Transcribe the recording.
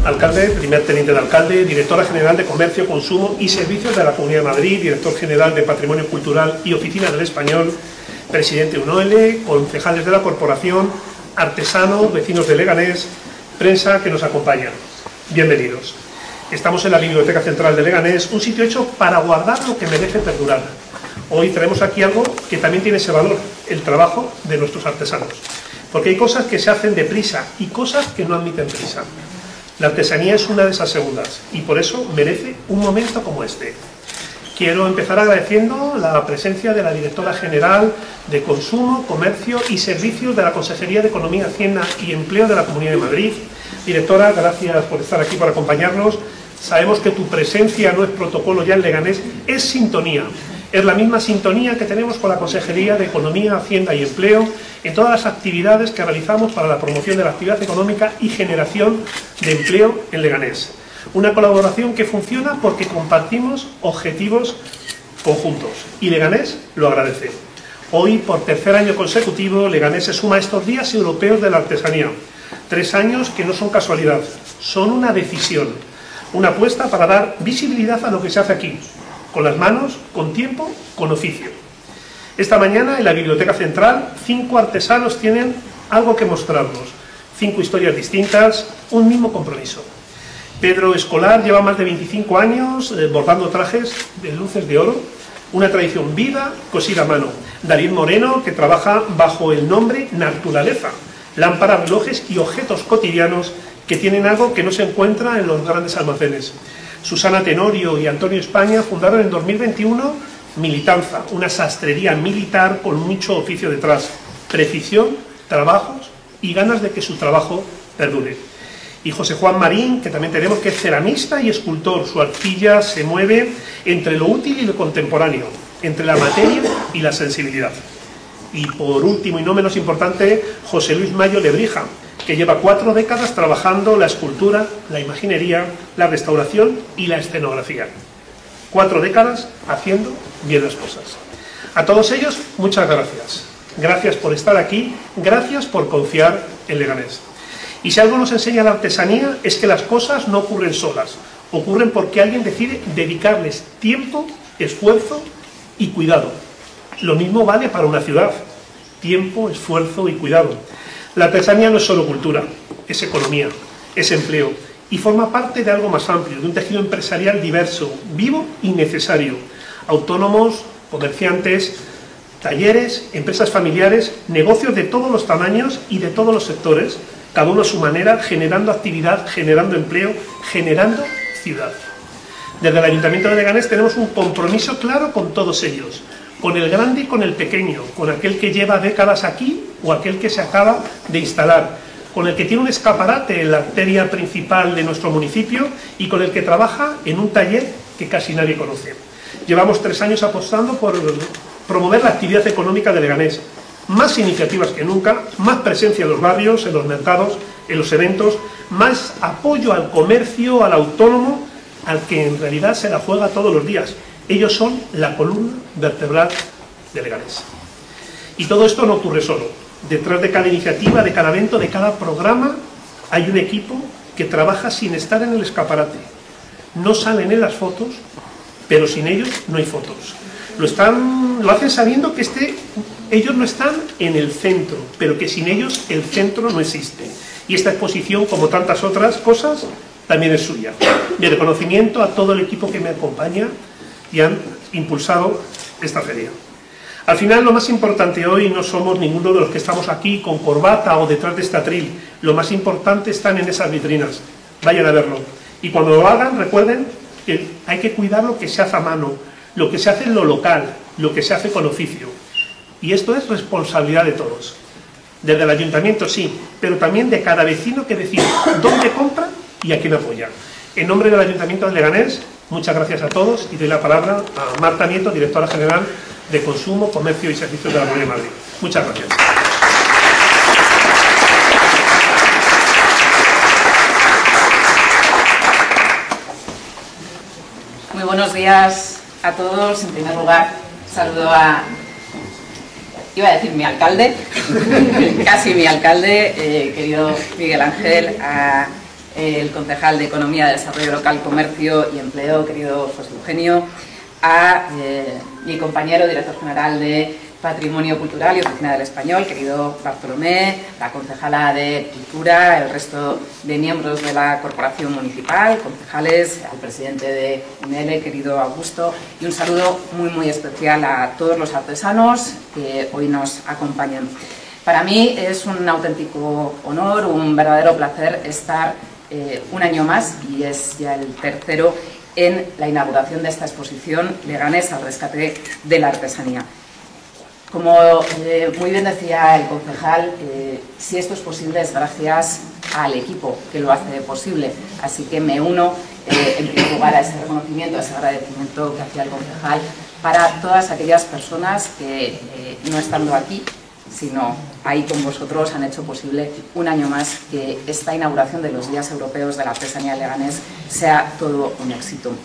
alcalde, primer teniente de alcalde, directora general de Comercio, Consumo y Servicios de la Comunidad de Madrid, director general de Patrimonio Cultural y Oficina del Español, presidente UNOL, concejales de la corporación, artesanos, vecinos de Leganés, prensa que nos acompaña. Bienvenidos. Estamos en la Biblioteca Central de Leganés, un sitio hecho para guardar lo que merece perdurar. Hoy traemos aquí algo que también tiene ese valor, el trabajo de nuestros artesanos. Porque hay cosas que se hacen deprisa y cosas que no admiten prisa. La artesanía es una de esas segundas y por eso merece un momento como este. Quiero empezar agradeciendo la presencia de la directora general de Consumo, Comercio y Servicios de la Consejería de Economía, Hacienda y Empleo de la Comunidad de Madrid. Directora, gracias por estar aquí, por acompañarnos. Sabemos que tu presencia no es protocolo ya en Leganés, es sintonía. Es la misma sintonía que tenemos con la Consejería de Economía, Hacienda y Empleo en todas las actividades que realizamos para la promoción de la actividad económica y generación de empleo en Leganés. Una colaboración que funciona porque compartimos objetivos conjuntos y Leganés lo agradece. Hoy, por tercer año consecutivo, Leganés se suma a estos días europeos de la artesanía. 3 años que no son casualidad, son una decisión, una apuesta para dar visibilidad a lo que se hace aquí, con las manos, con tiempo, con oficio. Esta mañana en la Biblioteca Central 5 artesanos tienen algo que mostrarnos, 5 historias distintas, un mismo compromiso. Pedro Escolar lleva más de 25 años bordando trajes de luces de oro, una tradición viva, cosida a mano. David Moreno, que trabaja bajo el nombre Naturaleza, lámparas, relojes y objetos cotidianos que tienen algo que no se encuentra en los grandes almacenes. Susana Tenorio y Antonio España fundaron en 2021 Militanza, una sastrería militar con mucho oficio detrás, precisión, trabajos y ganas de que su trabajo perdure. Y José Juan Marín, que también tenemos, que es ceramista y escultor. Su arcilla se mueve entre lo útil y lo contemporáneo, entre la materia y la sensibilidad. Y por último y no menos importante, José Luis Mayo Lebrija, que lleva 4 décadas trabajando la escultura, la imaginería, la restauración y la escenografía. 4 décadas haciendo bien las cosas. A todos ellos, muchas gracias. Gracias por estar aquí, gracias por confiar en Leganés. Y si algo nos enseña la artesanía es que las cosas no ocurren solas, ocurren porque alguien decide dedicarles tiempo, esfuerzo y cuidado. Lo mismo vale para una ciudad, tiempo, esfuerzo y cuidado. La artesanía no es solo cultura, es economía, es empleo y forma parte de algo más amplio, de un tejido empresarial diverso, vivo y necesario. Autónomos, comerciantes, talleres, empresas familiares, negocios de todos los tamaños y de todos los sectores, cada uno a su manera, generando actividad, generando empleo, generando ciudad. Desde el Ayuntamiento de Leganés tenemos un compromiso claro con todos ellos, con el grande y con el pequeño, con aquel que lleva décadas aquí o aquel que se acaba de instalar, con el que tiene un escaparate en la arteria principal de nuestro municipio y con el que trabaja en un taller que casi nadie conoce. Llevamos 3 años apostando por promover la actividad económica de Leganés, más iniciativas que nunca, más presencia en los barrios, en los mercados, en los eventos, más apoyo al comercio, al autónomo, al que en realidad se la juega todos los días. Ellos son la columna vertebral de Leganés. Y todo esto no ocurre solo. Detrás de cada iniciativa, de cada evento, de cada programa, hay un equipo que trabaja sin estar en el escaparate. No salen en las fotos, pero sin ellos no hay fotos. Lo hacen sabiendo que ellos no están en el centro, pero que sin ellos el centro no existe. Y esta exposición, como tantas otras cosas, también es suya. Mi reconocimiento a todo el equipo que me acompaña y han impulsado esta feria. Al final, lo más importante hoy no somos ninguno de los que estamos aquí con corbata o detrás de este atril. Lo más importante están en esas vitrinas. Vayan a verlo. Y cuando lo hagan, recuerden que hay que cuidar lo que se hace a mano, lo que se hace en lo local, lo que se hace con oficio. Y esto es responsabilidad de todos. Desde el ayuntamiento sí, pero también de cada vecino que decide dónde compra y a quién apoya. En nombre del Ayuntamiento de Leganés, muchas gracias a todos y doy la palabra a Marta Nieto, directora general de Consumo, Comercio y Servicios de la Comunidad de Madrid. Muchas gracias. Muy buenos días a todos. En primer lugar, saludo a... iba a decir mi alcalde, casi mi alcalde, querido Miguel Ángel, a el concejal de Economía, Desarrollo Local, Comercio y Empleo, querido José Eugenio, a mi compañero director general de Patrimonio Cultural y Oficina del Español, querido Bartolomé, la concejala de Cultura, el resto de miembros de la Corporación Municipal, concejales, al presidente de UNELE, querido Augusto, y un saludo muy especial a todos los artesanos que hoy nos acompañan. Para mí es un auténtico honor, un verdadero placer estar un año más, y es ya el tercero, en la inauguración de esta exposición Leganés al rescate de la artesanía. Como muy bien decía el concejal, si esto es posible es gracias al equipo que lo hace posible, así que me uno en primer lugar a ese reconocimiento, a ese agradecimiento que hacía el concejal para todas aquellas personas que no estando aquí, sino ahí con vosotros, han hecho posible un año más que esta inauguración de los Días Europeos de la Artesanía de Leganés sea todo un éxito.